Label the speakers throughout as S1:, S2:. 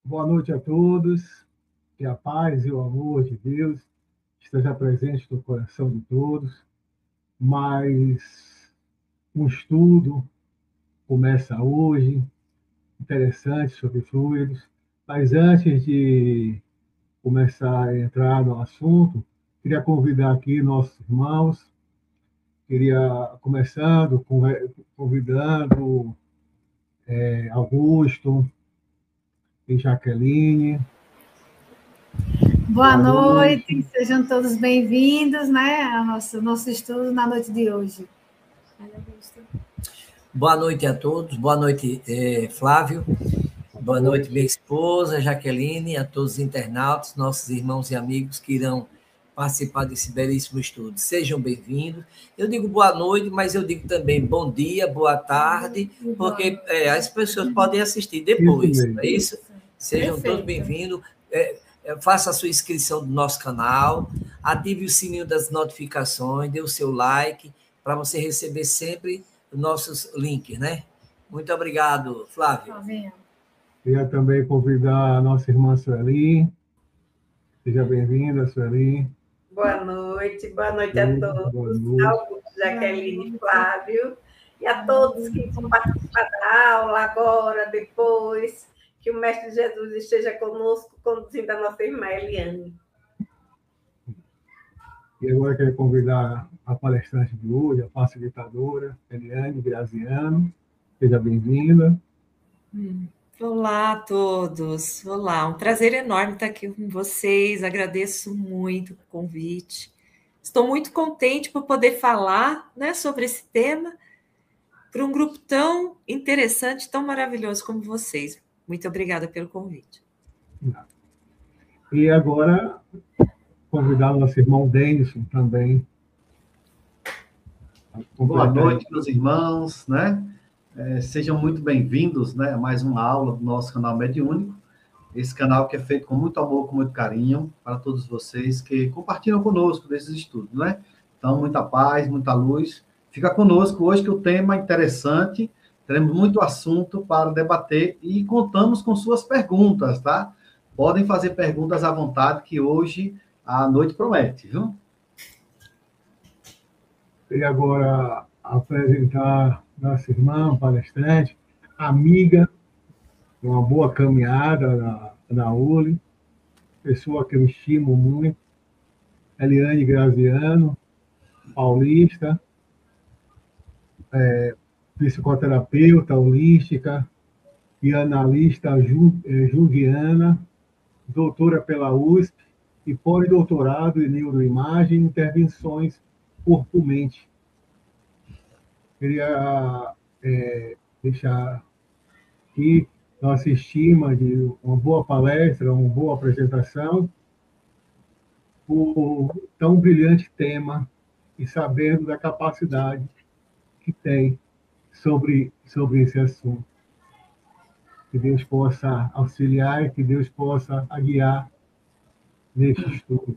S1: Boa noite a todos, que a paz e o amor de Deus esteja presente no coração de todos. Mas um estudo começa hoje, interessante, sobre fluidos. Mas antes de começar a entrar no assunto, queria convidar aqui nossos irmãos, começando, convidando Augusto e Jaqueline.
S2: Boa noite, sejam todos bem-vindos, né, ao nosso estudo na noite de hoje.
S3: Boa noite a todos, boa noite, Flávio, boa noite, minha esposa, Jaqueline, a todos os internautas, nossos irmãos e amigos que irão participar desse belíssimo estudo. Sejam bem-vindos. Eu digo boa noite, mas eu digo também bom dia, boa tarde, porque as pessoas podem assistir depois, não é isso? Sejam todos bem-vindos. Faça a sua inscrição no nosso canal, ative o sininho das notificações, dê o seu like, para você receber sempre os nossos links, né? Muito obrigado, Flávio.
S1: Queria também convidar a nossa irmã Sueli. Seja bem-vinda, Sueli.
S4: Boa noite a todos. Augusto, Jaqueline, Flávio. E a todos que vão participar da aula agora, depois. Que o Mestre Jesus esteja conosco, conduzindo a nossa irmã Eliane.
S1: E agora quero convidar a palestrante de hoje, a facilitadora, Eliane Graziano. Seja bem-vinda.
S5: Olá a todos. Olá, um prazer enorme estar aqui com vocês. Agradeço muito o convite. Estou muito contente por poder falar, né, sobre esse tema para um grupo tão interessante, tão maravilhoso como vocês. Muito obrigada pelo convite.
S1: E agora, convidar o nosso irmão Denison também.
S6: Boa noite, meus irmãos, né? Sejam muito bem-vindos, né, a mais uma aula do nosso canal Mediúnico. Esse canal que é feito com muito amor, com muito carinho, para todos vocês que compartilham conosco desses estudos, né? Então, muita paz, muita luz. Fica conosco hoje que o tema é interessante. Teremos muito assunto para debater e contamos com suas perguntas, tá? Podem fazer perguntas à vontade, que hoje a noite promete, viu?
S1: E agora apresentar nossa irmã palestrante, amiga, uma boa caminhada na ULI, pessoa que eu estimo muito, Eliane Graziano, paulista, psicoterapeuta holística e analista junguiana, doutora pela USP e pós-doutorado em neuroimagem e intervenções corpo-mente. Queria deixar aqui nossa estima de uma boa palestra, uma boa apresentação, por tão brilhante tema e sabendo da capacidade que tem sobre esse assunto. Que Deus possa auxiliar, que Deus possa guiar neste estudo.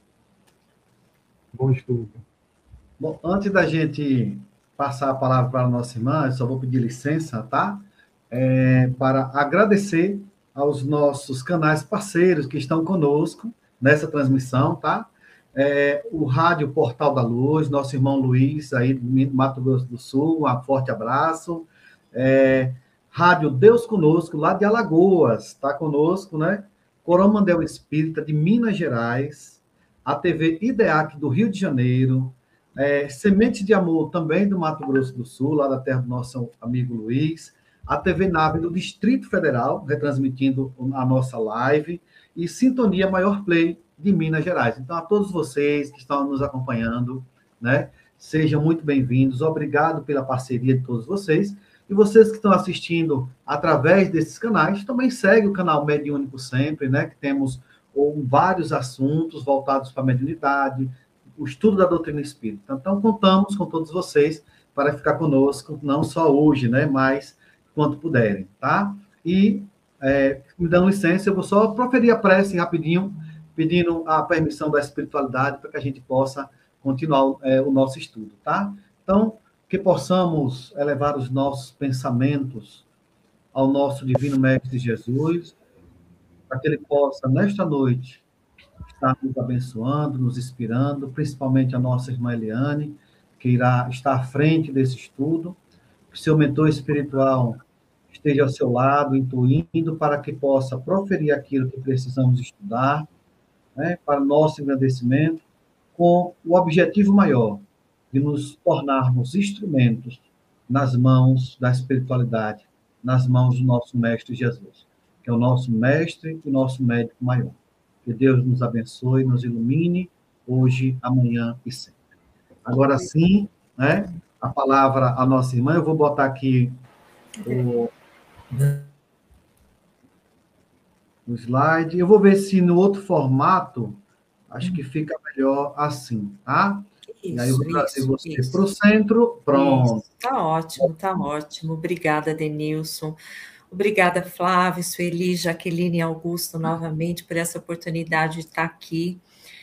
S1: Bom estudo.
S6: Bom, antes da gente passar a palavra para a nossa irmã, eu só vou pedir licença, tá? Para agradecer aos nossos canais parceiros que estão conosco nessa transmissão, tá? O Rádio Portal da Luz, nosso irmão Luiz, aí do Mato Grosso do Sul, um forte abraço. Rádio Deus Conosco, lá de Alagoas, está conosco, né? Coromandel Espírita, de Minas Gerais. A TV IDEAC, do Rio de Janeiro. Semente de Amor, também do Mato Grosso do Sul, lá da terra do nosso amigo Luiz. A TV Nave, do Distrito Federal, retransmitindo a nossa live. E Sintonia Maior Play, de Minas Gerais. Então, a todos vocês que estão nos acompanhando, né? Sejam muito bem-vindos. Obrigado pela parceria de todos vocês. E vocês que estão assistindo através desses canais, também segue o canal Mediúnico Sempre, né? Que temos vários assuntos voltados para a mediunidade, o estudo da doutrina espírita. Então, contamos com todos vocês para ficar conosco, não só hoje, né? Mas quando puderem, tá? E, me dando licença, eu vou só proferir a prece rapidinho, pedindo a permissão da espiritualidade para que a gente possa continuar o nosso estudo, tá? Então, que possamos elevar os nossos pensamentos ao nosso Divino Mestre Jesus, para que Ele possa, nesta noite, estar nos abençoando, nos inspirando, principalmente a nossa irmã Eliane, que irá estar à frente desse estudo, que seu mentor espiritual esteja ao seu lado, intuindo, para que possa proferir aquilo que precisamos estudar, né, para nosso engrandecimento, com o objetivo maior de nos tornarmos instrumentos nas mãos da espiritualidade, nas mãos do nosso Mestre Jesus, que é o nosso Mestre e nosso médico maior. Que Deus nos abençoe, nos ilumine, hoje, amanhã e sempre. Agora sim, né, a palavra à nossa irmã, eu vou botar aqui o slide. Eu vou ver se no outro formato, acho que fica melhor assim, tá?
S5: Isso,
S6: e aí eu vou trazer você para o centro. Pronto.
S5: Está ótimo, está ótimo. Obrigada, Denilson. Obrigada, Flávio, Sueli, Jaqueline e Augusto, novamente, por essa oportunidade de estar aqui.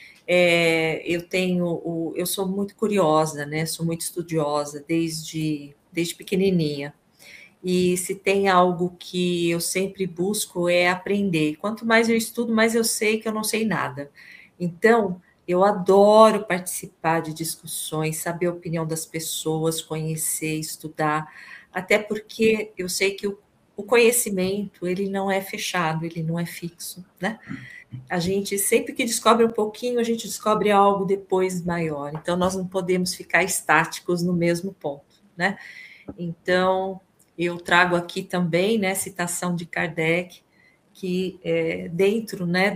S5: Eu sou muito curiosa, né? Sou muito estudiosa desde pequenininha. E se tem algo que eu sempre busco é aprender. Quanto mais eu estudo, mais eu sei que eu não sei nada. Então, eu adoro participar de discussões, saber a opinião das pessoas, conhecer, estudar, até porque eu sei que o conhecimento, ele não é fechado, ele não é fixo, né? A gente, sempre que descobre um pouquinho, a gente descobre algo depois maior. Então, nós não podemos ficar estáticos no mesmo ponto, né? Então, eu trago aqui também, né, citação de Kardec, que dentro, né,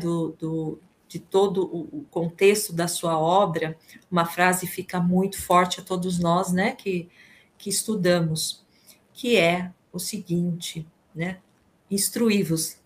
S5: de todo o contexto da sua obra, uma frase fica muito forte a todos nós, né, que estudamos, que é o seguinte, né, instruí-vos,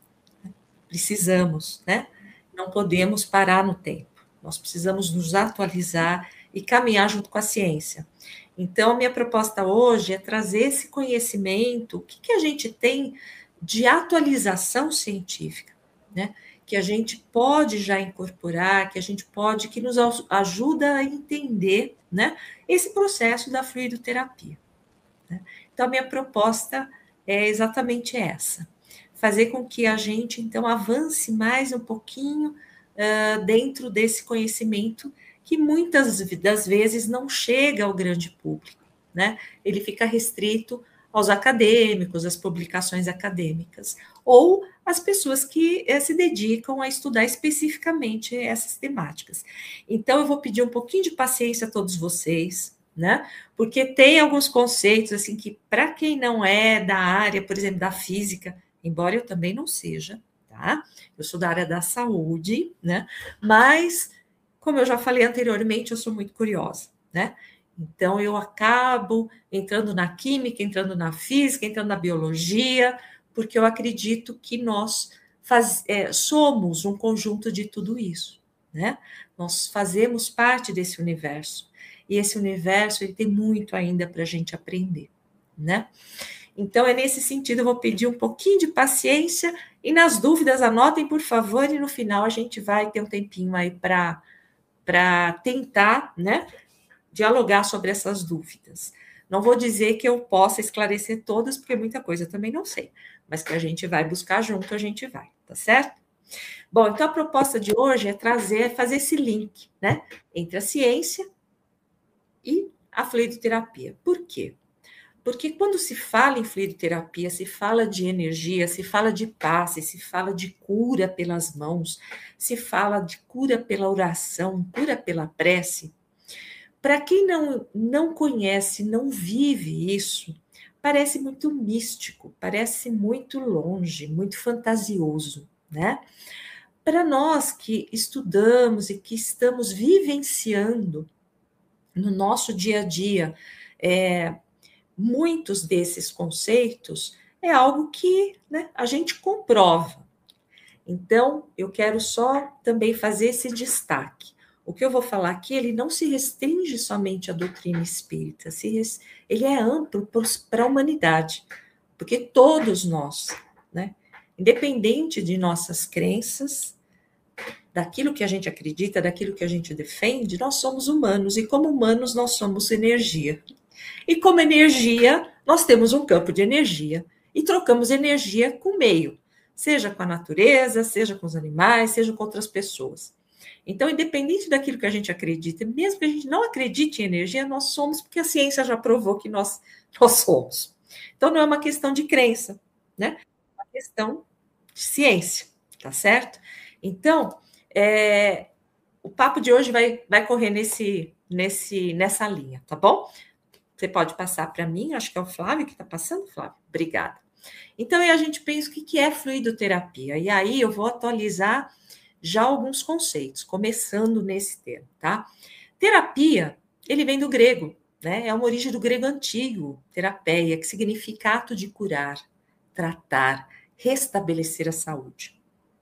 S5: precisamos, né, não podemos parar no tempo, nós precisamos nos atualizar e caminhar junto com a ciência. Então, a minha proposta hoje é trazer esse conhecimento, o que a gente tem de atualização científica, né? Que a gente pode já incorporar, que nos ajuda a entender, né, esse processo da fluidoterapia, né? Então, a minha proposta é exatamente essa, fazer com que a gente, então, avance mais um pouquinho dentro desse conhecimento que muitas das vezes não chega ao grande público, né? Ele fica restrito aos acadêmicos, às publicações acadêmicas, ou às pessoas que se dedicam a estudar especificamente essas temáticas. Então, eu vou pedir um pouquinho de paciência a todos vocês, né? Porque tem alguns conceitos, assim, que para quem não é da área, por exemplo, da física, embora eu também não seja, tá? Eu sou da área da saúde, né? Mas, como eu já falei anteriormente, eu sou muito curiosa, né? Então, eu acabo entrando na química, entrando na física, entrando na biologia, porque eu acredito que nós somos um conjunto de tudo isso, né? Nós fazemos parte desse universo, e esse universo ele tem muito ainda para a gente aprender, né? Então, é nesse sentido, eu vou pedir um pouquinho de paciência, e nas dúvidas, anotem, por favor, e no final a gente vai ter um tempinho aí para tentar, né, dialogar sobre essas dúvidas. Não vou dizer que eu possa esclarecer todas, porque muita coisa eu também não sei, mas que a gente vai buscar junto, a gente vai, tá certo? Bom, então a proposta de hoje é fazer esse link, né, entre a ciência e a fluidoterapia. Por quê? Porque quando se fala em fluidoterapia, se fala de energia, se fala de passe, se fala de cura pelas mãos, se fala de cura pela oração, cura pela prece. Para quem não conhece, não vive isso, parece muito místico, parece muito longe, muito fantasioso, né? Para nós que estudamos e que estamos vivenciando no nosso dia a dia, muitos desses conceitos é algo que, né, a gente comprova. Então, eu quero só também fazer esse destaque. O que eu vou falar aqui, ele não se restringe somente à doutrina espírita, ele é amplo para a humanidade, porque todos nós, né, independente de nossas crenças, daquilo que a gente acredita, daquilo que a gente defende, nós somos humanos, e como humanos nós somos energia. E como energia, nós temos um campo de energia, e trocamos energia com meio, seja com a natureza, seja com os animais, seja com outras pessoas. Então, independente daquilo que a gente acredita, mesmo que a gente não acredite em energia, nós somos, porque a ciência já provou que nós somos. Então, não é uma questão de crença, né? É uma questão de ciência, tá certo? Então, o papo de hoje vai correr nessa linha, tá bom? Você pode passar para mim, acho que é o Flávio que está passando, Flávio. Obrigada. Então, aí a gente pensa o que é fluidoterapia. E aí eu vou atualizar já alguns conceitos, começando nesse termo, tá? Terapia, ele vem do grego, né? É uma origem do grego antigo, terapeia, que significa ato de curar, tratar, restabelecer a saúde.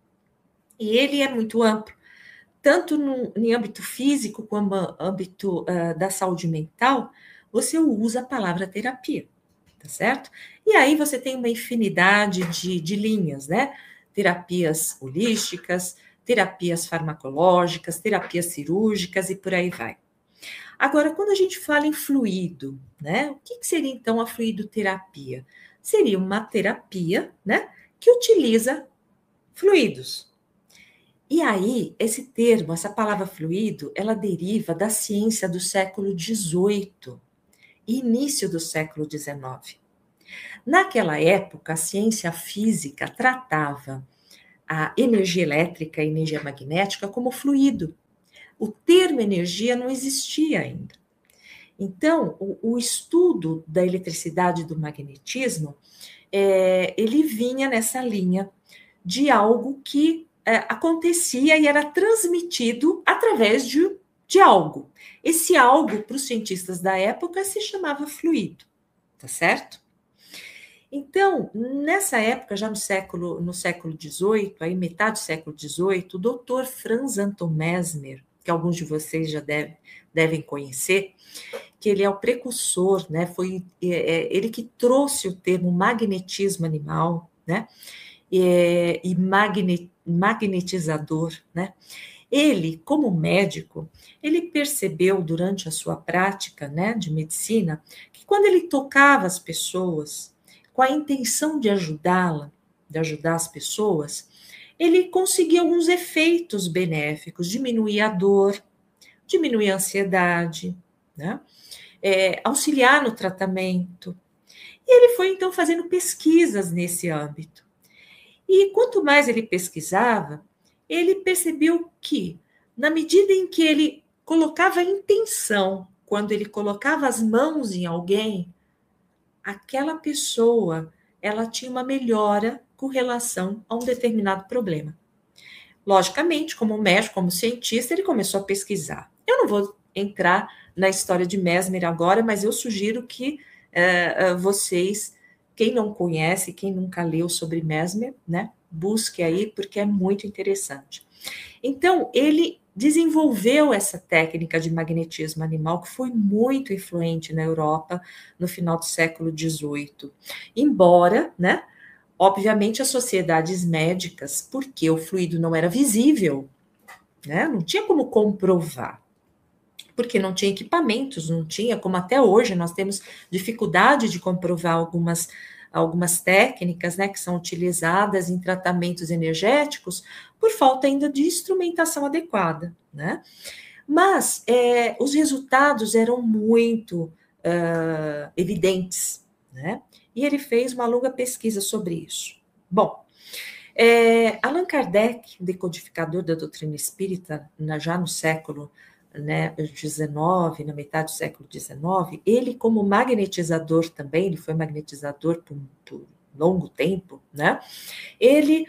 S5: E ele é muito amplo, tanto em âmbito físico como no âmbito da saúde mental, você usa a palavra terapia, tá certo? E aí você tem uma infinidade de linhas, né? Terapias holísticas, terapias farmacológicas, terapias cirúrgicas e por aí vai. Agora, quando a gente fala em fluido, né? O que seria então a fluidoterapia? Seria uma terapia, né? Que utiliza fluidos. E aí, esse termo, essa palavra fluido, ela deriva da ciência do século XVIII e início do século XIX. Naquela época, a ciência física tratava a energia elétrica e energia magnética como fluido. O termo energia não existia ainda. Então, o estudo da eletricidade e do magnetismo, ele vinha nessa linha de algo que acontecia e era transmitido através de algo. Esse algo, para os cientistas da época, se chamava fluido, tá certo? Então, nessa época, já no século XVIII, aí metade do século XVIII, o doutor Franz Anton Mesmer, que alguns de vocês já devem conhecer, que ele é o precursor, né? Foi ele que trouxe o termo magnetismo animal, né? E magnetizador, né? Ele, como médico, ele percebeu durante a sua prática, né, de medicina, que quando ele tocava as pessoas com a intenção de ajudá-la, de ajudar as pessoas, ele conseguia alguns efeitos benéficos, diminuir a dor, diminuir a ansiedade, né? Auxiliar no tratamento. E ele foi, então, fazendo pesquisas nesse âmbito. E quanto mais ele pesquisava, ele percebeu que, na medida em que ele colocava intenção, quando ele colocava as mãos em alguém, aquela pessoa, ela tinha uma melhora com relação a um determinado problema. Logicamente, como médico, como cientista, ele começou a pesquisar. Eu não vou entrar na história de Mesmer agora, mas eu sugiro que vocês, quem não conhece, quem nunca leu sobre Mesmer, né, busque aí, porque é muito interessante. Então, ele desenvolveu essa técnica de magnetismo animal, que foi muito influente na Europa no final do século XVIII. Embora, né, obviamente, as sociedades médicas, porque o fluido não era visível, né, não tinha como comprovar, porque não tinha equipamentos, não tinha, como até hoje nós temos dificuldade de comprovar algumas técnicas, né, que são utilizadas em tratamentos energéticos por falta ainda de instrumentação adequada, né? Mas os resultados eram muito evidentes, né? E ele fez uma longa pesquisa sobre isso. Bom, Allan Kardec, decodificador da doutrina espírita, já no século XIX, na metade do século XIX, ele como magnetizador também, ele foi magnetizador por longo tempo, né? Ele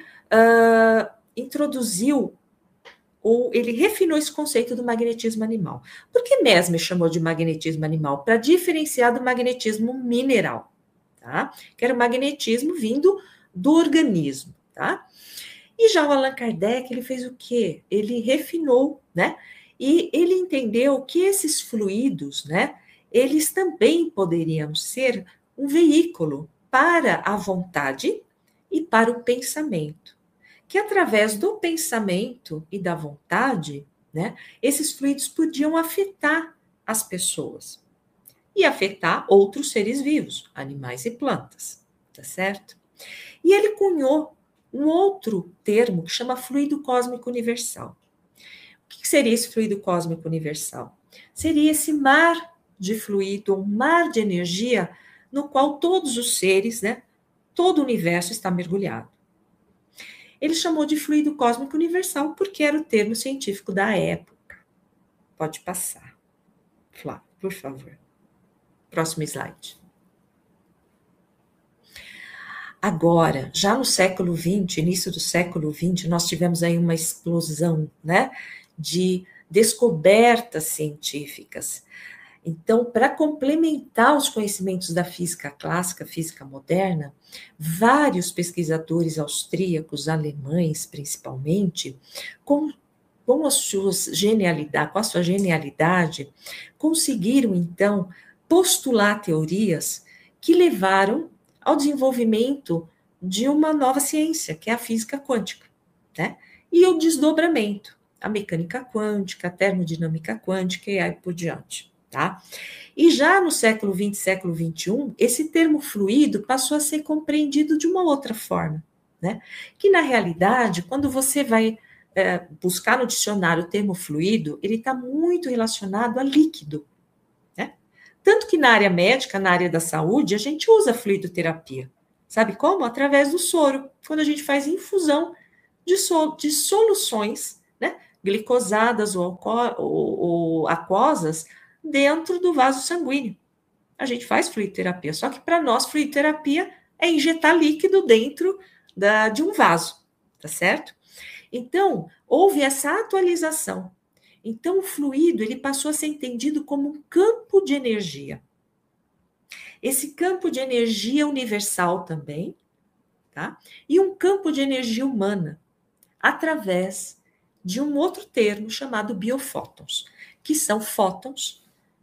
S5: introduziu, ou ele refinou esse conceito do magnetismo animal. Por que Mesmer chamou de magnetismo animal? Para diferenciar do magnetismo mineral, tá? Que era o magnetismo vindo do organismo, tá? E já o Allan Kardec, ele fez o quê? Ele refinou, né? E ele entendeu que esses fluidos, né, eles também poderiam ser um veículo para a vontade e para o pensamento. Que através do pensamento e da vontade, né, esses fluidos podiam afetar as pessoas e afetar outros seres vivos, animais e plantas, tá certo? E ele cunhou um outro termo que chama fluido cósmico universal. O que seria esse fluido cósmico universal? Seria esse mar de fluido, um mar de energia no qual todos os seres, né, todo o universo está mergulhado. Ele chamou de fluido cósmico universal porque era o termo científico da época. Pode passar. Flávio, por favor. Próximo slide. Agora, já no século XX, início do século XX, nós tivemos aí uma explosão, né, de descobertas científicas. Então, para complementar os conhecimentos da física clássica, física moderna, vários pesquisadores austríacos, alemães principalmente, com a sua genialidade, conseguiram, então, postular teorias que levaram ao desenvolvimento de uma nova ciência, que é a física quântica, né? E o desdobramento, a mecânica quântica, a termodinâmica quântica e aí por diante, tá? E já no século XX, século XXI, esse termo fluido passou a ser compreendido de uma outra forma, né? Que, na realidade, quando você vai buscar no dicionário o termo fluido, ele está muito relacionado a líquido, né? Tanto que na área médica, na área da saúde, a gente usa fluidoterapia. Sabe como? Através do soro, quando a gente faz infusão de soluções, né, glicosadas ou aquosas dentro do vaso sanguíneo. A gente faz fluidoterapia, só que para nós fluidoterapia é injetar líquido dentro de um vaso, tá certo? Então, houve essa atualização. Então, o fluido ele passou a ser entendido como um campo de energia. Esse campo de energia universal também, tá? E um campo de energia humana, através de um outro termo chamado biofótons, que são fótons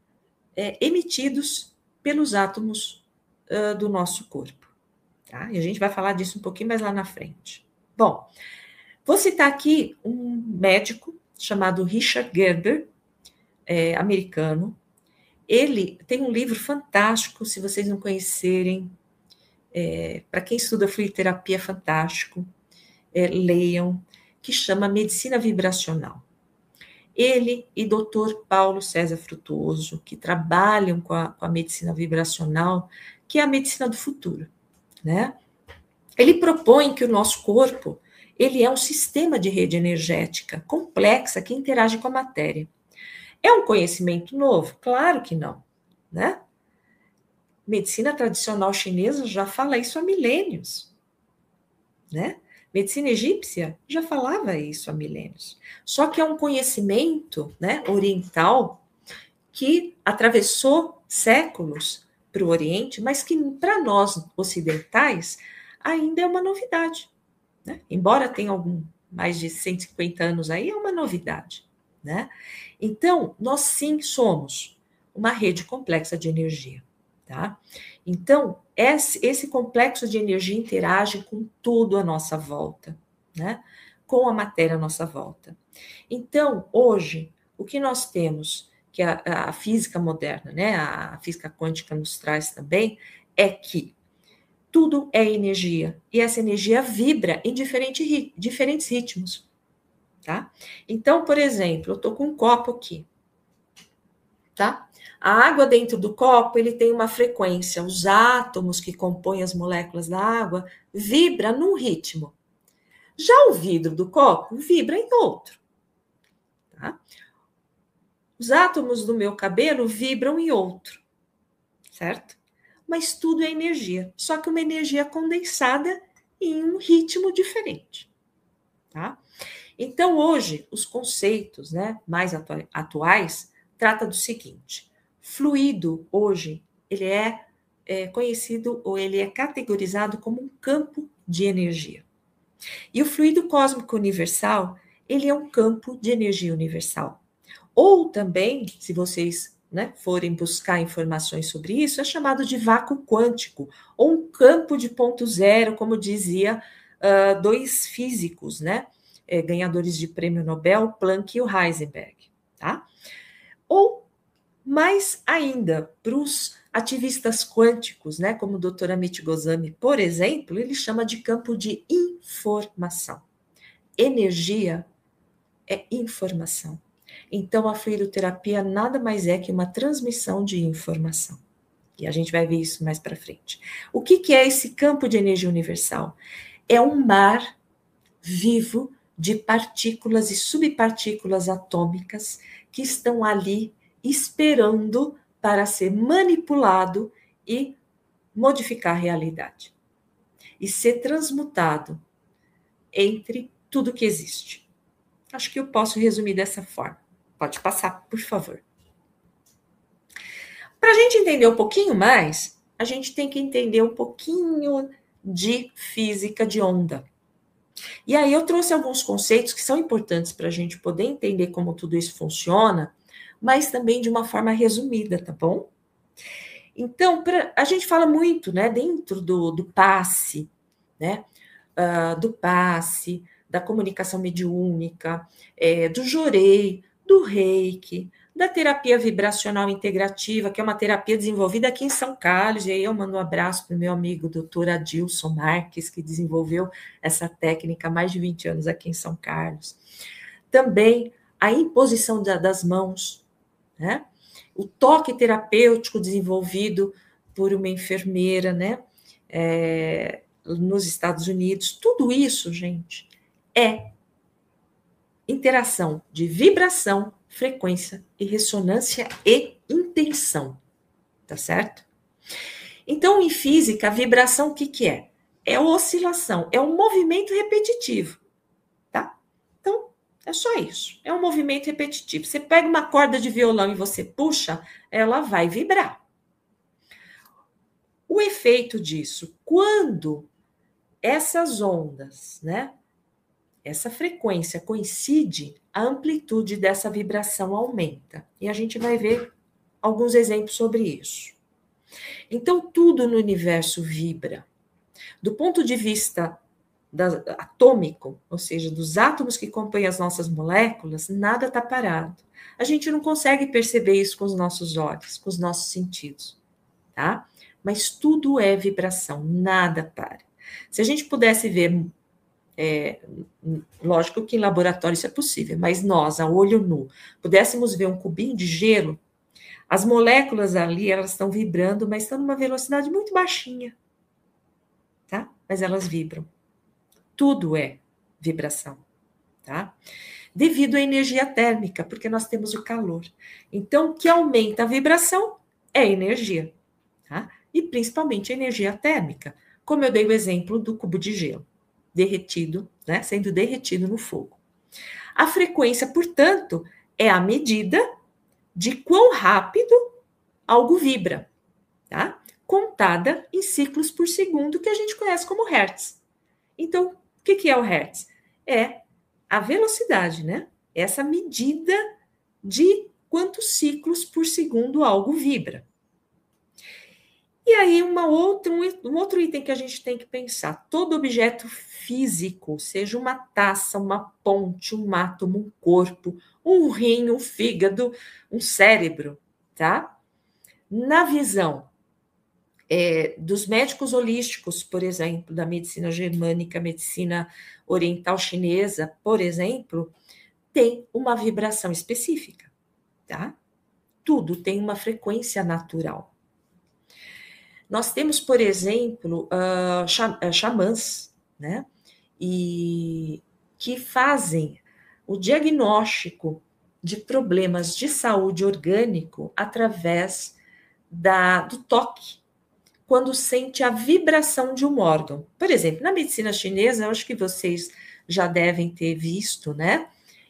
S5: emitidos pelos átomos do nosso corpo. Tá? E a gente vai falar disso um pouquinho mais lá na frente. Bom, vou citar aqui um médico chamado Richard Gerber, americano. Ele tem um livro fantástico, se vocês não conhecerem, para quem estuda fluidoterapia, é fantástico, leiam, que chama Medicina Vibracional. Ele e Dr. Paulo César Frutuoso, que trabalham com a medicina vibracional, que é a medicina do futuro, né? Ele propõe que o nosso corpo, ele é um sistema de rede energética complexa que interage com a matéria. É um conhecimento novo? Claro que não, né? Medicina tradicional chinesa já fala isso há milênios, né? Medicina egípcia já falava isso há milênios. Só que é um conhecimento, né, oriental que atravessou séculos para o Oriente, mas que para nós ocidentais ainda é uma novidade, né? Embora tenha mais de 150 anos aí, é uma novidade, né? Então, nós sim somos uma rede complexa de energia, tá? Então, esse complexo de energia interage com tudo à nossa volta, né? Com a matéria à nossa volta. Então, hoje, o que nós temos, que a física moderna, né, a física quântica nos traz também, é que tudo é energia, e essa energia vibra em diferentes ritmos, tá? Então, por exemplo, eu estou com um copo aqui, tá? A água dentro do copo, ele tem uma frequência, os átomos que compõem as moléculas da água vibram num ritmo. Já o vidro do copo vibra em outro, tá? Os átomos do meu cabelo vibram em outro, certo? Mas tudo é energia, só que uma energia condensada em um ritmo diferente, tá? Então, hoje, os conceitos, né, mais atuais trata do seguinte: fluido, hoje, ele é conhecido ou ele é categorizado como um campo de energia. E o fluido cósmico universal, ele é um campo de energia universal. Ou também, se vocês, né, forem buscar informações sobre isso, é chamado de vácuo quântico, ou um campo de ponto zero, como dizia dois físicos, né, ganhadores de prêmio Nobel, Planck e o Heisenberg, tá? Ou Mais ainda, para os ativistas quânticos, né, como o Dr. Amit Goswami, por exemplo, ele chama de campo de informação. Energia é informação. Então, a fluidoterapia nada mais é que uma transmissão de informação. E a gente vai ver isso mais para frente. O que é esse campo de energia universal? É um mar vivo de partículas e subpartículas atômicas que estão ali esperando para ser manipulado e modificar a realidade. E ser transmutado entre tudo que existe. Acho que eu posso resumir dessa forma. Pode passar, por favor. Para a gente entender um pouquinho mais, a gente tem que entender um pouquinho de física de onda. E aí eu trouxe alguns conceitos que são importantes para a gente poder entender como tudo isso funciona, mas também de uma forma resumida, tá bom? Então, a gente fala muito, né, dentro do passe, né, do passe, da comunicação mediúnica, do jorei, do reiki, da terapia vibracional integrativa, que é uma terapia desenvolvida aqui em São Carlos, e aí eu mando um abraço para o meu amigo Dr. Adilson Marques, que desenvolveu essa técnica há mais de 20 anos aqui em São Carlos. Também a imposição das mãos, né? O toque terapêutico desenvolvido por uma enfermeira, né? Nos Estados Unidos. Tudo isso, gente, é interação de vibração, frequência e ressonância e intenção, tá certo? Então, em física, a vibração o que é? É oscilação, é um movimento repetitivo, tá? Então, é só isso, é um movimento repetitivo. Você pega uma corda de violão e você puxa, ela vai vibrar. O efeito disso, quando essas ondas, né, essa frequência coincide, a amplitude dessa vibração aumenta. E a gente vai ver alguns exemplos sobre isso. Então, tudo no universo vibra. Do ponto de vista atômico, ou seja, dos átomos que compõem as nossas moléculas, nada está parado. A gente não consegue perceber isso com os nossos olhos, com os nossos sentidos, tá? Mas tudo é vibração, nada para. Se a gente pudesse ver, lógico que em laboratório isso é possível, mas nós, a olho nu, pudéssemos ver um cubinho de gelo, as moléculas ali, elas estão vibrando, mas estão numa velocidade muito baixinha, tá? Mas elas vibram. Tudo é vibração, tá? Devido à energia térmica, porque nós temos o calor. Então, o que aumenta a vibração é energia, tá? E principalmente a energia térmica, como eu dei o exemplo do cubo de gelo, derretido, né? Sendo derretido no fogo. A frequência, portanto, é a medida de quão rápido algo vibra, tá? Contada em ciclos por segundo, que a gente conhece como hertz. Então, o que é o hertz? É a velocidade, né? Essa medida de quantos ciclos por segundo algo vibra. E aí, um outro item que a gente tem que pensar. Todo objeto físico, seja uma taça, uma ponte, um átomo, um corpo, um rim, um fígado, um cérebro, tá? Na visão dos médicos holísticos, por exemplo, da medicina germânica, medicina oriental chinesa, por exemplo, tem uma vibração específica, tá? Tudo tem uma frequência natural. Nós temos, por exemplo, xamãs, né? E que fazem o diagnóstico de problemas de saúde orgânico através do toque, quando sente a vibração de um órgão. Por exemplo, na medicina chinesa, eu acho que vocês já devem ter visto, né?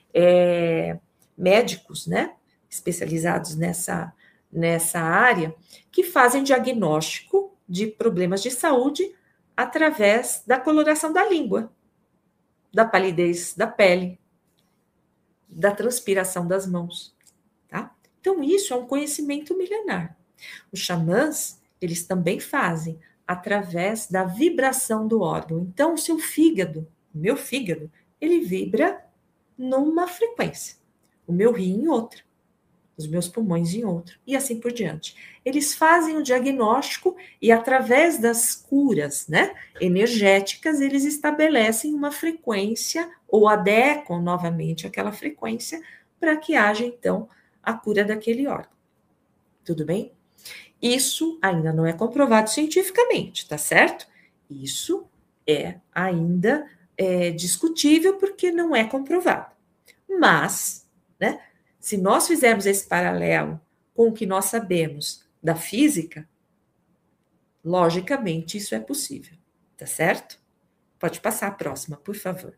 S5: Médicos, né? Especializados nessa área, que fazem diagnóstico de problemas de saúde através da coloração da língua, da palidez da pele, da transpiração das mãos, tá? Então, isso é um conhecimento milenar. Os xamãs, eles também fazem através da vibração do órgão. Então, o seu fígado, o meu fígado, ele vibra numa frequência, o meu rim em outra. os meus pulmões em outro, e assim por diante. Eles fazem o diagnóstico e, através das curas, né, energéticas, eles estabelecem uma frequência ou adequam novamente aquela frequência para que haja, então, a cura daquele órgão. Tudo bem? Isso ainda não é comprovado cientificamente, tá certo? Isso é ainda discutível porque não é comprovado. Mas, né, se nós fizermos esse paralelo com o que nós sabemos da física, logicamente isso é possível, tá certo? Pode passar a próxima, por favor.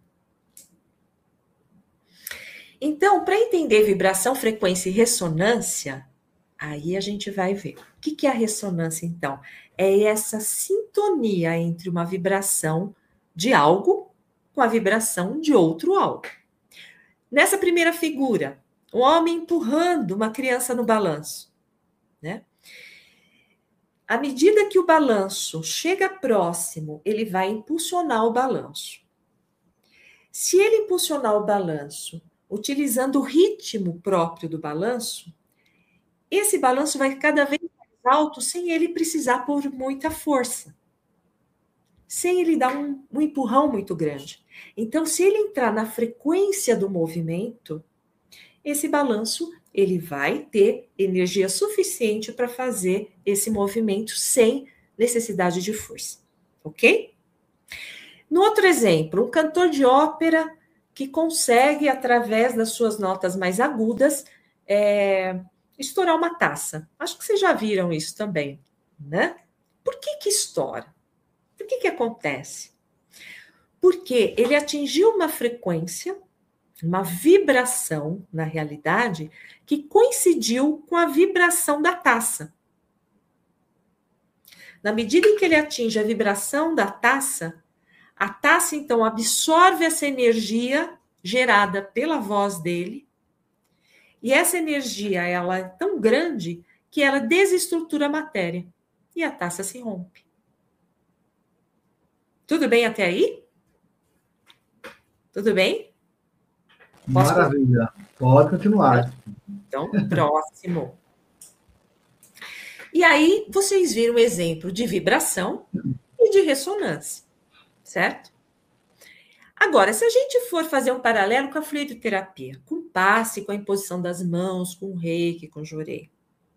S5: Então, para entender vibração, frequência e ressonância, aí a gente vai ver. O que é a ressonância, então? É essa sintonia entre uma vibração de algo com a vibração de outro algo. Nessa primeira figura, um homem empurrando uma criança no balanço, né? À medida que o balanço chega próximo, ele vai impulsionar o balanço. Se ele impulsionar o balanço utilizando o ritmo próprio do balanço, esse balanço vai cada vez mais alto sem ele precisar pôr muita força, sem ele dar um empurrão muito grande. Então, se ele entrar na frequência do movimento, esse balanço ele vai ter energia suficiente para fazer esse movimento sem necessidade de força, ok? No outro exemplo, um cantor de ópera que consegue, através das suas notas mais agudas, estourar uma taça. Acho que vocês já viram isso também, né? Por que estoura? Por que acontece? Porque ele atingiu uma frequência, uma vibração, na realidade, que coincidiu com a vibração da taça. Na medida em que ele atinge a vibração da taça, a taça, então, absorve essa energia gerada pela voz dele, e essa energia, ela é tão grande que ela desestrutura a matéria, e a taça se rompe. Tudo bem até aí? Tudo bem?
S6: Maravilha. Pode continuar.
S5: Então, próximo. E aí, vocês viram um exemplo de vibração e de ressonância, certo? Agora, se a gente for fazer um paralelo com a fluidoterapia, com passe, com a imposição das mãos, com o reiki, com o jorei,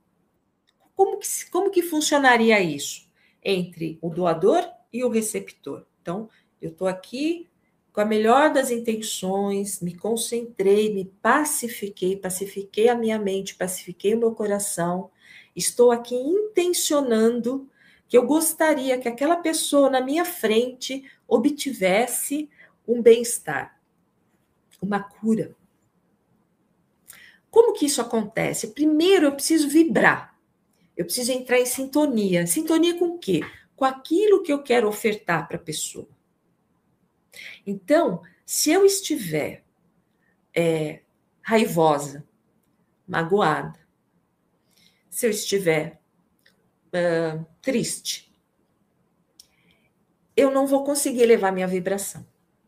S5: como que funcionaria isso entre o doador e o receptor? Então, eu estou aqui com a melhor das intenções, me concentrei, me pacifiquei a minha mente, pacifiquei o meu coração, estou aqui intencionando que eu gostaria que aquela pessoa na minha frente obtivesse um bem-estar, uma cura. Como que isso acontece? Primeiro, eu preciso vibrar. Eu preciso entrar em sintonia. Sintonia com o quê? Com aquilo que eu quero ofertar para a pessoa. Então, se eu estiver raivosa, magoada, se eu estiver triste, eu não vou conseguir elevar minha vibração.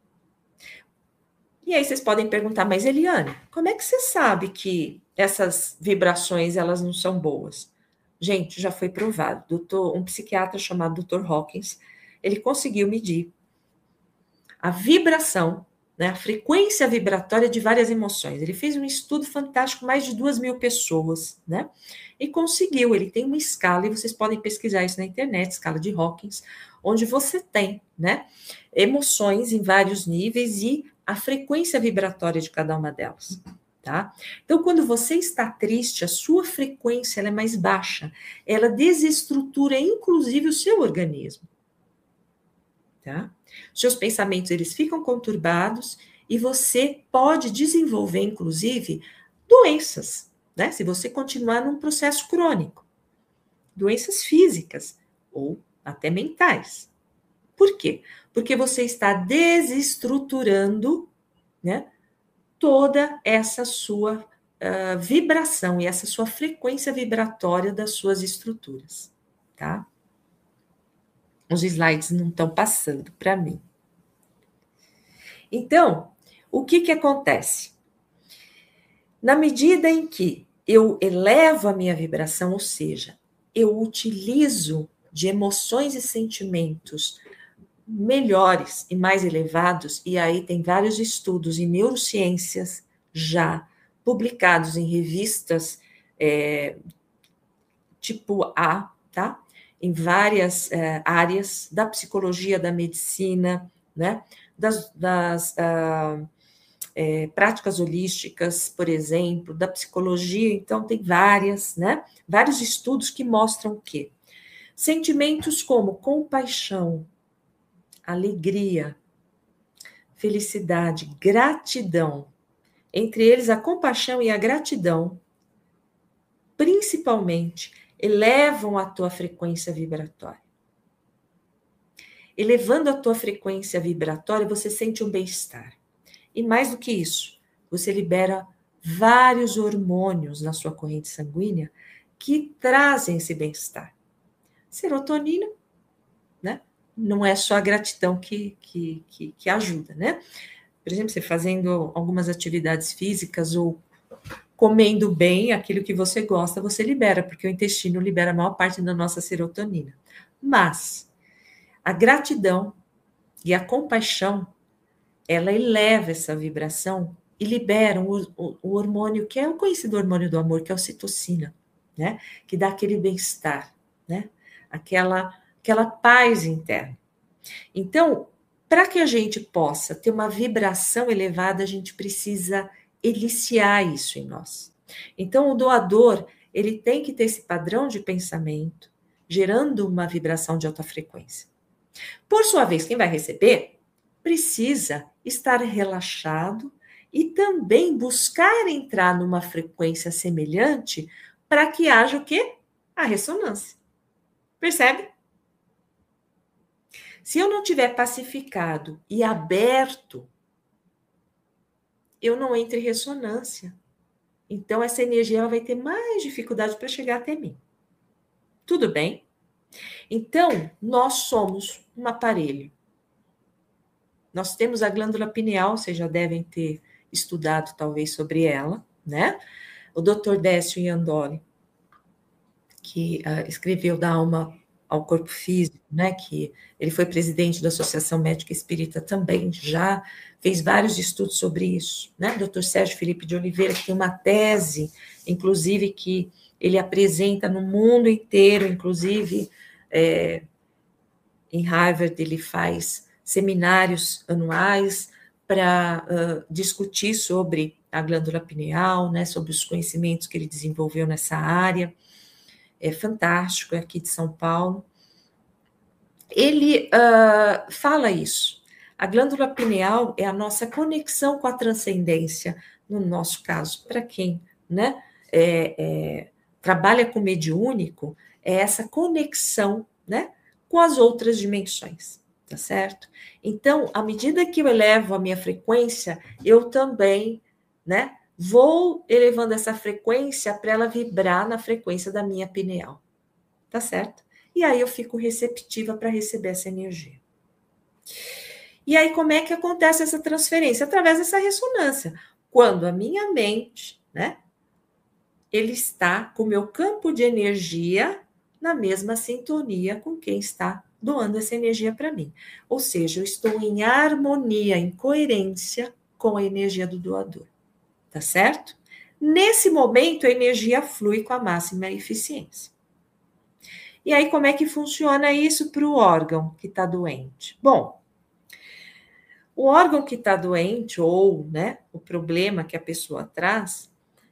S5: E aí vocês podem perguntar, mas Eliane, como é que você sabe que essas vibrações elas não são boas? Gente, já foi provado. Um psiquiatra chamado Dr. Hawkins, ele conseguiu medir a vibração, né, a frequência vibratória de várias emoções. Ele fez um estudo fantástico, mais de 2.000 pessoas, né? E conseguiu, ele tem uma escala, e vocês podem pesquisar isso na internet, escala de Hawkins, onde você tem, né, emoções em vários níveis e a frequência vibratória de cada uma delas, tá? Então, quando você está triste, a sua frequência ela é mais baixa, ela desestrutura, inclusive, o seu organismo, tá? Seus pensamentos, eles ficam conturbados e você pode desenvolver, inclusive, doenças, né? Se você continuar num processo crônico, doenças físicas ou até mentais. Por quê? Porque você está desestruturando, né, toda essa sua vibração e essa sua frequência vibratória das suas estruturas, tá? Os slides não estão passando para mim. Então, o que acontece? Na medida em que eu elevo a minha vibração, ou seja, eu utilizo de emoções e sentimentos melhores e mais elevados, e aí tem vários estudos em neurociências já publicados em revistas tipo A, tá? Em várias áreas da psicologia, da medicina, né? Das práticas holísticas, por exemplo, da psicologia, então tem várias, né? Vários estudos que mostram que sentimentos como compaixão, alegria, felicidade, gratidão, entre eles a compaixão e a gratidão, principalmente, elevam a tua frequência vibratória. Elevando a tua frequência vibratória, você sente um bem-estar. E mais do que isso, você libera vários hormônios na sua corrente sanguínea que trazem esse bem-estar. Serotonina, né? Não é só a gratidão que ajuda, né? Por exemplo, você fazendo algumas atividades físicas ou comendo bem aquilo que você gosta, você libera, porque o intestino libera a maior parte da nossa serotonina. Mas a gratidão e a compaixão, ela eleva essa vibração e libera o hormônio, que é o conhecido hormônio do amor, que é a ocitocina, né? Que dá aquele bem-estar, né? Aquela paz interna. Então, para que a gente possa ter uma vibração elevada, a gente precisa eliciar isso em nós. Então, o doador, ele tem que ter esse padrão de pensamento, gerando uma vibração de alta frequência. Por sua vez, quem vai receber precisa estar relaxado e também buscar entrar numa frequência semelhante para que haja o quê? A ressonância. Percebe? Se eu não tiver pacificado e aberto, eu não entro em ressonância. Então, essa energia ela vai ter mais dificuldade para chegar até mim. Tudo bem? Então, nós somos um aparelho. Nós temos a glândula pineal, vocês já devem ter estudado talvez sobre ela, né? O Dr. Décio Iandoli, que escreveu Da Alma ao Corpo Físico, né? Que ele foi presidente da Associação Médica Espírita também, já fez vários estudos sobre isso, né? Dr. Sérgio Felipe de Oliveira, que tem uma tese, inclusive, que ele apresenta no mundo inteiro, inclusive em Harvard ele faz seminários anuais para discutir sobre a glândula pineal, né, sobre os conhecimentos que ele desenvolveu nessa área. É fantástico, é aqui de São Paulo. Ele fala isso. A glândula pineal é a nossa conexão com a transcendência, no nosso caso, para quem, né, trabalha com mediúnico, é essa conexão, né, com as outras dimensões, tá certo? Então, à medida que eu elevo a minha frequência, eu também, né, vou elevando essa frequência para ela vibrar na frequência da minha pineal, tá certo? E aí eu fico receptiva para receber essa energia. E aí, como é que acontece essa transferência? Através dessa ressonância. Quando a minha mente, né, ele está com o meu campo de energia na mesma sintonia com quem está doando essa energia para mim. Ou seja, eu estou em harmonia, em coerência com a energia do doador. Tá certo? Nesse momento, a energia flui com a máxima eficiência. E aí, como é que funciona isso para o órgão que está doente? Bom, o órgão que está doente, ou, né, o problema que a pessoa traz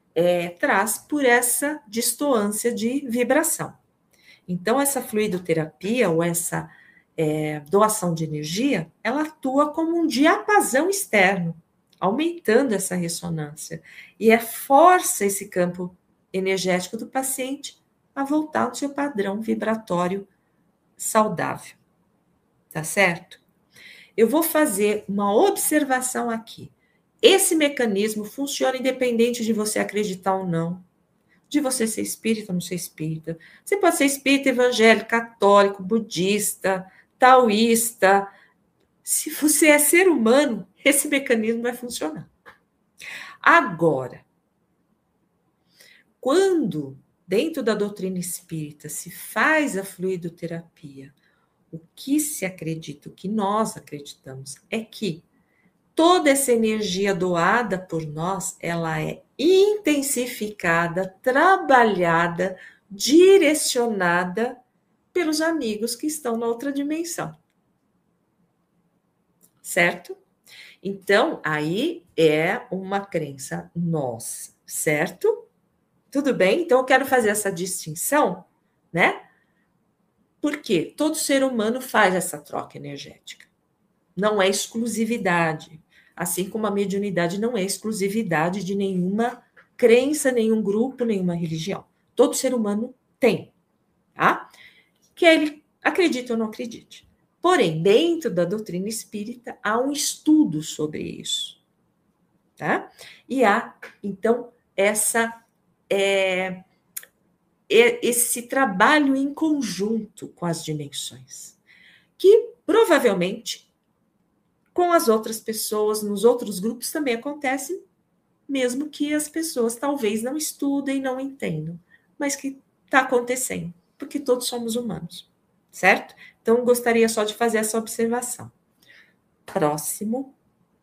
S5: por essa distoância de vibração. Então, essa fluidoterapia, ou essa doação de energia, ela atua como um diapasão externo, aumentando essa ressonância, e força esse campo energético do paciente a voltar ao seu padrão vibratório saudável. Tá certo? Eu vou fazer uma observação aqui. Esse mecanismo funciona independente de você acreditar ou não, de você ser espírita ou não ser espírita. Você pode ser espírita, evangélico, católico, budista, taoísta. Se você é ser humano, esse mecanismo vai funcionar. Agora, quando, dentro da doutrina espírita, se faz a fluidoterapia, o que se acredita, o que nós acreditamos, é que toda essa energia doada por nós, ela é intensificada, trabalhada, direcionada pelos amigos que estão na outra dimensão. Certo? Então, aí é uma crença nossa, certo? Tudo bem? Então, eu quero fazer essa distinção, né? Porque todo ser humano faz essa troca energética. Não é exclusividade. Assim como a mediunidade não é exclusividade de nenhuma crença, nenhum grupo, nenhuma religião. Todo ser humano tem, tá? Que ele acredite ou não acredite. Porém, dentro da doutrina espírita, há um estudo sobre isso, tá? E há, então, esse trabalho em conjunto com as dimensões, que provavelmente com as outras pessoas, nos outros grupos também acontece, mesmo que as pessoas talvez não estudem, não entendam, mas que está acontecendo, porque todos somos humanos, certo? Então, gostaria só de fazer essa observação. Próximo.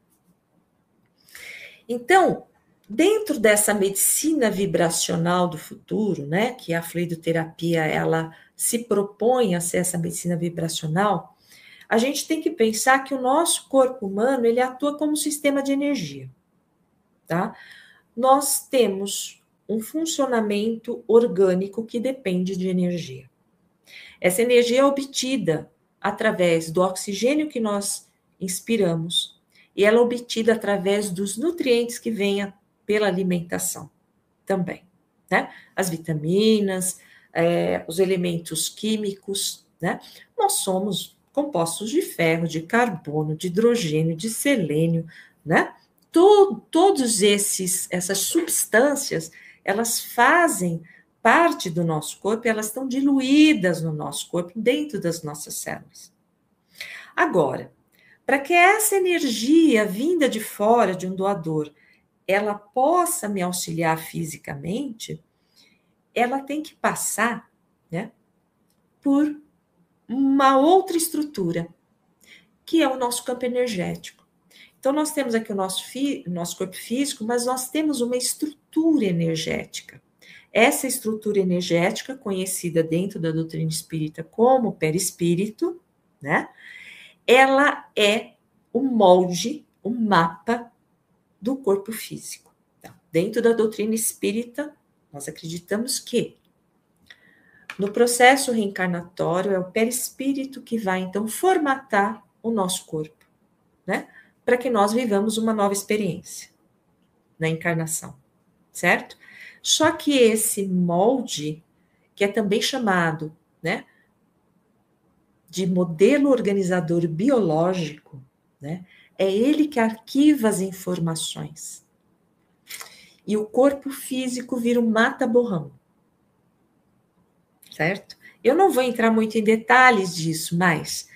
S5: Então, dentro dessa medicina vibracional do futuro, né, que a fluidoterapia, ela se propõe a ser essa medicina vibracional, a gente tem que pensar que o nosso corpo humano, ele atua como um sistema de energia, tá? Nós temos um funcionamento orgânico que depende de energia. Essa energia é obtida através do oxigênio que nós inspiramos e ela é obtida através dos nutrientes que vêm pela alimentação também, né? As vitaminas, os elementos químicos, né? Nós somos compostos de ferro, de carbono, de hidrogênio, de selênio, né? Todos essas substâncias, elas fazem parte do nosso corpo, elas estão diluídas no nosso corpo, dentro das nossas células. Agora, para que essa energia vinda de fora, de um doador, ela possa me auxiliar fisicamente, ela tem que passar, né, por uma outra estrutura, que é o nosso campo energético. Então, nós temos aqui o nosso corpo físico, mas nós temos uma estrutura energética. Essa estrutura energética, conhecida dentro da doutrina espírita como perispírito, né? Ela é o molde, o mapa do corpo físico. Então, dentro da doutrina espírita, nós acreditamos que no processo reencarnatório é o perispírito que vai, então, formatar o nosso corpo, né? Para que nós vivamos uma nova experiência na encarnação, certo? Só que esse molde, que é também chamado, né, de modelo organizador biológico, né, é ele que arquiva as informações. E o corpo físico vira um mata-borrão, certo? Eu não vou entrar muito em detalhes disso, mas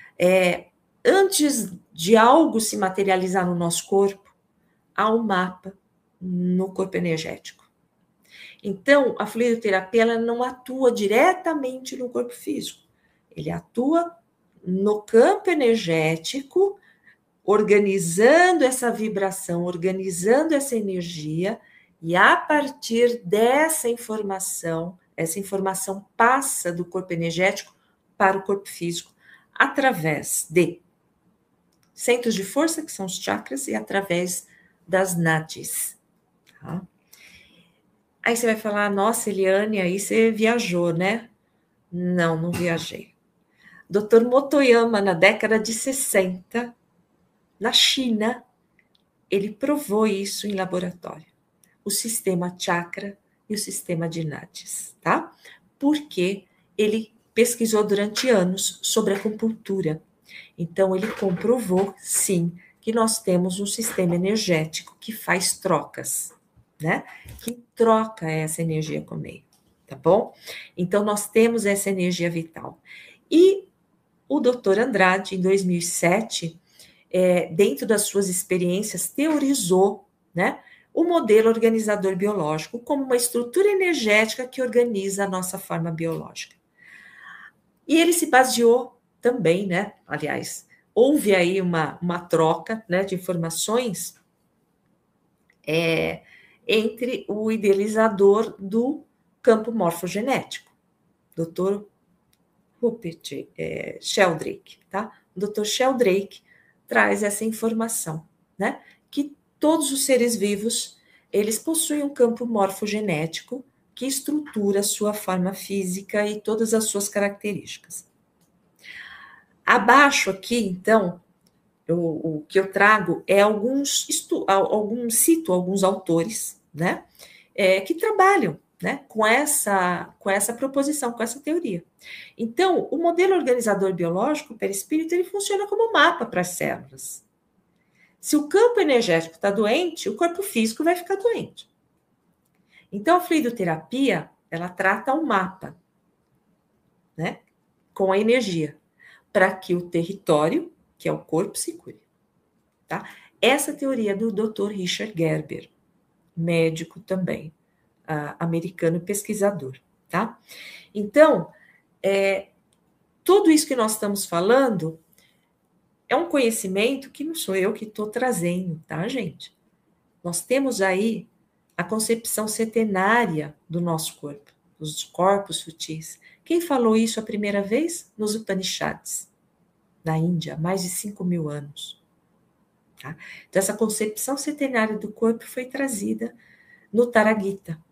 S5: antes de algo se materializar no nosso corpo, há um mapa no corpo energético. Então, a fluidoterapia ela não atua diretamente no corpo físico. Ele atua no campo energético, organizando essa vibração, organizando essa energia, e a partir dessa informação, essa informação passa do corpo energético para o corpo físico, através de centros de força, que são os chakras, e através das nadis. Tá? Aí você vai falar, nossa, Eliane, aí você viajou, né? Não, não viajei. Dr. Motoyama, na década de 60, na China, ele provou isso em laboratório. O sistema chakra e o sistema de nadis, tá? Porque ele pesquisou durante anos sobre a acupuntura. Então, ele comprovou, sim, que nós temos um sistema energético que faz trocas, né? Que troca essa energia com o meio, tá bom? Então, nós temos essa energia vital. E o Dr. Andrade, em 2007, dentro das suas experiências, teorizou, né, o modelo organizador biológico como uma estrutura energética que organiza a nossa forma biológica. E ele se baseou também, né? Aliás, houve aí uma troca, né, de informações entre o idealizador do campo morfogenético, Dr. Rupert Sheldrake, tá? O Dr. Sheldrake traz essa informação, né? Que todos os seres vivos, eles possuem um campo morfogenético que estrutura a sua forma física e todas as suas características. Abaixo aqui, então, o que eu trago é cito alguns autores, né, que trabalham, né, com essa proposição, com essa teoria. Então, o modelo organizador biológico, o perispírito, ele funciona como mapa para as células. Se o campo energético está doente, o corpo físico vai ficar doente. Então, a fluidoterapia, ela trata o mapa, né, com a energia, para que o território, que é o corpo, se cure. Tá? Essa teoria do Dr. Richard Gerber, médico também, americano pesquisador. Tá? Então, tudo isso que nós estamos falando é um conhecimento que não sou eu que estou trazendo, tá, gente? Nós temos aí a concepção centenária do nosso corpo, dos corpos sutis. Quem falou isso a primeira vez? Nos Upanishads, na Índia, há mais de 5.000 anos. Tá? Então, essa concepção centenária do corpo foi trazida no Taragita,